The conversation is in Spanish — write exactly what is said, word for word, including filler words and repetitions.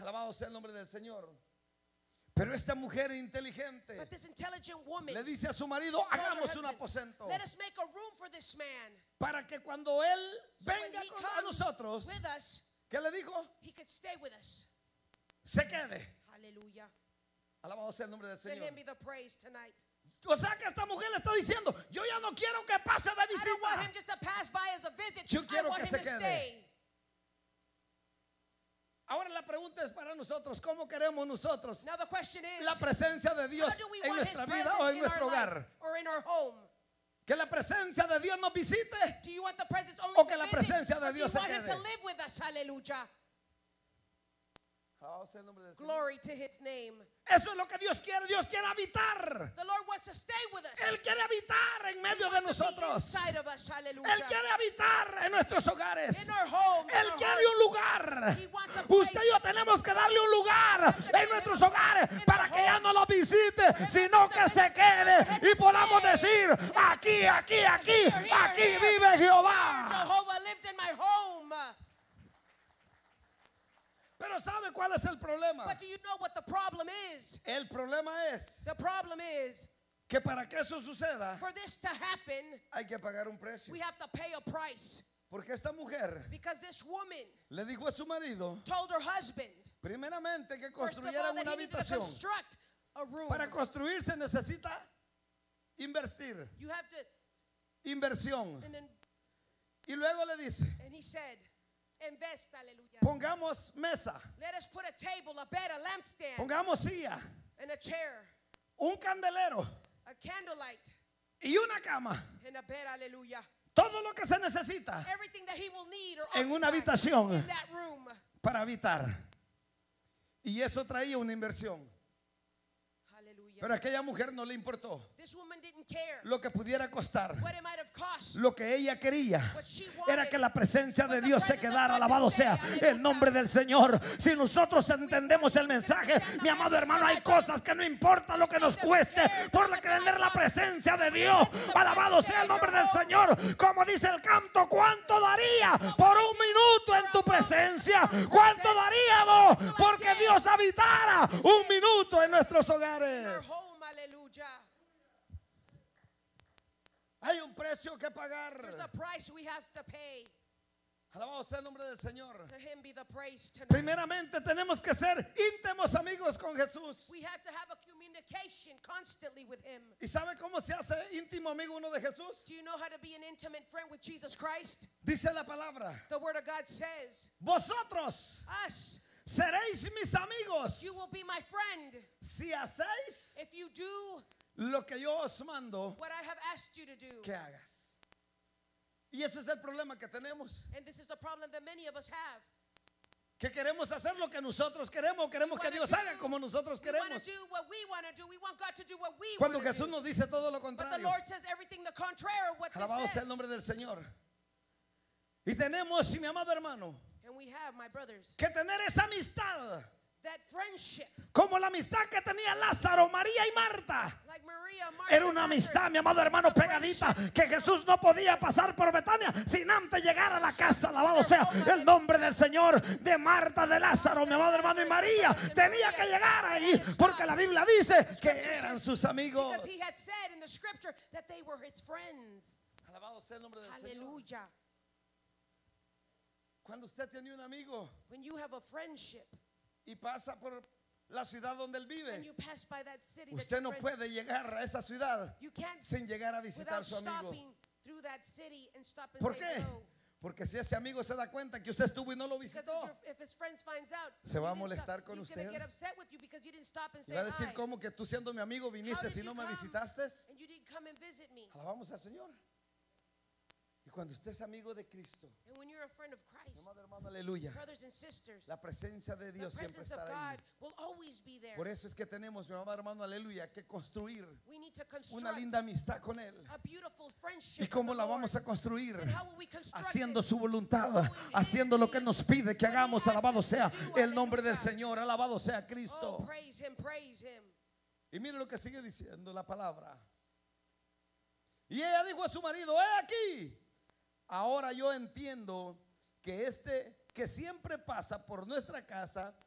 Alabado sea el nombre del Señor. Pero esta mujer inteligente But this intelligent woman le dice a su marido: told her hagamos un husband, aposento let us make a room for this man. para que cuando él So when venga he con- a comes nosotros, with us, ¿qué le dijo? he could stay with us. Se quede. Hallelujah. Alabado sea el nombre del To Señor. him be the praise tonight. O sea que esta mujer le está diciendo: yo ya no quiero que pase de I don't want him visita. just to pass by as a visit. Yo I quiero want que him se to quede. stay. Ahora la pregunta es para nosotros: ¿cómo queremos nosotros Now the question is, la presencia de Dios how do we en want his nuestra vida presence o en in nuestro our life hogar? or in our home? ¿Que la presencia de Dios nos visite? Do you want the presence only O to que la visit, presencia de or do Dios you se want him quede? to live with us? Hallelujah. Alabado sea el nombre del Señor. Glory to his name. Eso es lo que Dios quiere. Dios quiere habitar. The Lord wants to stay with us. Él quiere habitar en He medio de wants to be nosotros. inside of us. Hallelujah. Él quiere habitar en nuestros hogares. In our home, in Él our quiere hearts. un lugar. He wants a place. Usted y yo tenemos que darle un lugar en nuestros hogares para que ya no lo visite, sino que se quede y podamos decir: aquí, aquí, aquí, aquí vive Jehová. Jehovah lives in my home. Pero ¿sabe cuál es el problema? But do you know what the problem is? El problema es The problem is, que para que eso suceda for this to happen, hay que pagar un precio. we have to pay a price. Porque esta mujer Because this woman le dijo a su marido, told her husband, primeramente, que first of all, construyeran that una he needed to habitación. construct a room. Para construir se necesita invertir, You have to, inversión. and then, Y luego le dice: and he said, invest, hallelujah. pongamos mesa, Let us put a table, a bed, a lampstand, pongamos silla, and a chair, un candelero a candlelight, y una cama. and a bed, hallelujah. Todo lo que se necesita Everything that he will need or en una occupy habitación in that room. para habitar. Y eso traía una inversión. Hallelujah. Pero a aquella mujer no le importó This woman didn't care lo que pudiera costar. what it might have cost. Lo que ella quería What she wanted era que la presencia de was the Dios se presence of quedara. God to Alabado stay. sea Aleluya. el nombre del Señor. Si nosotros entendemos el mensaje, mi amado hermano, hay cosas que no importa lo que nos cueste por tener la presencia de Dios. Alabado sea el nombre del Señor. Como dice el canto: ¿cuánto daría por un minuto en tu presencia? ¿Cuánto daríamos porque Dios habitara un minuto en nuestros Our hogares? home, hallelujah. Hay un precio que pagar. There's a price we have to pay. Alabado sea el nombre del Señor. To him be the praise tonight. Primeramente tenemos que ser íntimos amigos con Jesús. We have to have a communication constantly with him. ¿Y sabe cómo se hace íntimo amigo uno de Jesús? Do you know how to be an intimate friend with Jesus Christ? Dice la palabra: The word of God says, vosotros us, seréis mis amigos you will be my friend si hacéis if you do lo que yo os mando what I have asked you to do. que hagas. Y ese es el problema que tenemos, And this is the problem that many of us have. que queremos hacer lo que nosotros queremos, queremos que wanna Dios do- haga como nosotros We want to queremos. do what we want to do. We want God to do what we Cuando want to Jesús do. nos dice todo lo But the contrario. Lord says everything the contrary of what Alabado this sea el says. nombre del Señor. Y tenemos, mi amado hermano, And we have, my brothers, que tener esa amistad that friendship, como la amistad que tenía Lázaro, María y Marta. like Maria, Martha, Era una Lazarus. amistad, mi amado hermano, pegadita, que Jesús no podía pasar por Betania sin antes llegar a la casa. Alabado sea el nombre del Señor. De Marta, de Lázaro, mi amado hermano, y María tenía que llegar ahí, porque la Biblia dice que eran sus amigos. Because he had said in the scripture that they were his friends. Alabado sea el nombre del Señor. Hallelujah. Cuando usted tiene un amigo When you have a friendship y pasa por la ciudad donde él and vive, you pass by that city, that usted your no friend- puede llegar a esa ciudad you can't sin llegar a visitar a without su amigo. stopping through that city and stop and ¿Por say qué? hello. Porque si ese amigo se da cuenta que usted estuvo y no lo Because visitó, if, your- if his friends finds out, se va a you didn't molestar stop, con he's gonna usted. get upset with you because you didn't stop and y say va a decir: hi. ¿cómo que tú siendo mi amigo How viniste did si you no me come visitaste? and you didn't come and visit me? Alabamos al Señor. Y cuando usted es amigo de Cristo, And when you're a friend of Christ, amado hermano, aleluya, brothers and sisters, la presencia de the Dios siempre presence of estará ahí. God will always be there. Por eso es que tenemos, mi amado hermano, aleluya, que construir We need to construct una linda amistad con Él. a beautiful friendship. ¿Y cómo with la the vamos a Lord. construir? And how will we construct Haciendo it? su voluntad, haciendo lo que Él nos pide que hagamos. Alabado sea el nombre del Señor, alabado sea Oh, Cristo. praise him, praise him. Y mire lo que sigue diciendo la palabra. Y ella dijo a su marido: he aquí, ahora yo entiendo que este que siempre pasa por nuestra casa